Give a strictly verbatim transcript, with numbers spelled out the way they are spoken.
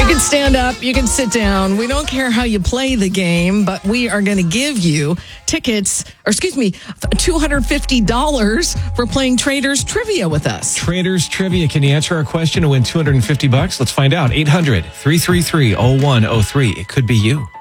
can stand up, you can sit down. We don't care how you play the game, but we are going to give you tickets, or excuse me, two hundred fifty dollars for playing Traders Trivia with us. Traders Trivia. Can you answer our question and win two hundred fifty bucks? Let's find out. eight hundred, three three three, oh one oh three. It could be you.